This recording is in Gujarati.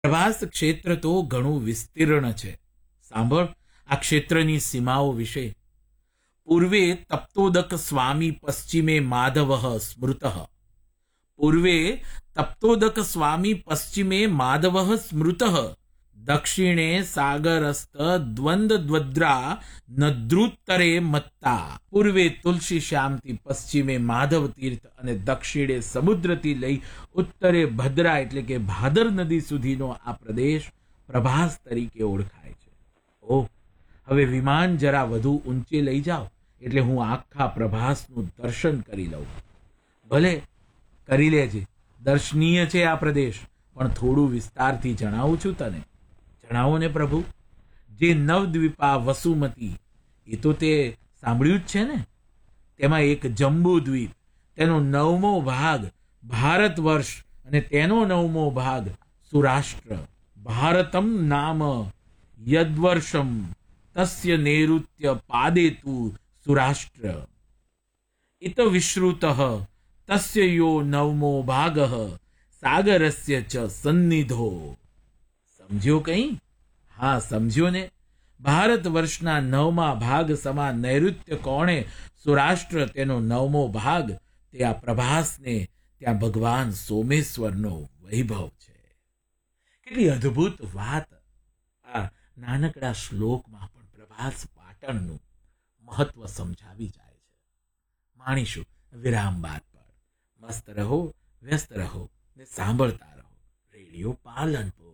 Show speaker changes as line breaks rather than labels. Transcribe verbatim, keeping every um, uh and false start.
પ્રભાસ ક્ષેત્ર તો ઘણું વિસ્તીર્ણ છે. સાંભળ આ ક્ષેત્રની સીમાઓ વિશે. પૂર્વે તપ્તોદક સ્વામી પશ્ચિમે માધવ સ્મૃત. પૂર્વે તપ્તોદક સ્વામી પશ્ચિમે માધવ સ્મૃત. દક્ષિણે સાગરસ્ત દ્વંદ્વદ્રા નદ્રુત્તરે મત્તા. પૂર્વે તુલસી શ્યામથી પશ્ચિમે માધવ તીર્થ અને દક્ષિણે સમુદ્રથી લઈ ઉત્તરે ભદ્રા એટલે કે ભાદર નદી સુધીનો આ પ્રદેશ પ્રભાસ તરીકે ઓળખાય છે. ઓહ, હવે વિમાન જરા વધુ ઊંચે લઈ જાઓ એટલે હું આખા પ્રભાસનું દર્શન કરી લઉં. ભલે કરી લેજે, દર્શનીય છે આ પ્રદેશ, પણ થોડું વિસ્તારથી જણાવું છું તને. જણાવો ને પ્રભુ. જે નવદ્વીપા વસુમતી, એ તો તે સાંભળ્યું જ છે ને. તેમાં એક જંબુ દ્વીપ, તેનો નવમો ભાગ ભારત વર્ષ અને તેનો નવમો ભાગ સુરાષ્ટ્ર. ભારતમ નામ યદ્વર્ષમ તસ્ય નૈઋત્ય પાદેતુ સુરાષ્ટ્ર. ઇત વિશ્રુત તસ્ય યો નવમો ભાગ સાગરસ્ય ચ સન્નિધો. સમજ્યો કઈ? હા, સમજ્યો ને. ભારત વર્ષના નવમા ભાગ સમા નૈઋત્ય કોણે સુરાષ્ટ્ર, તેનો નવમો ભાગ તે આ પ્રભાસને, ત્યાં ભગવાન સોમેશ્વરનો વૈભવ છે. કેટલી અદ્ભુત વાત આ નાનકડા શ્લોકમાં પણ પ્રભાસ પાટણનું મહત્વ સમજાવી જાય છે. માણીશું વિરામ બાદ પર. મસ્ત રહો, વ્યસ્ત રહો ને સાંભળતા રહો રેડિયો પાલનપુર.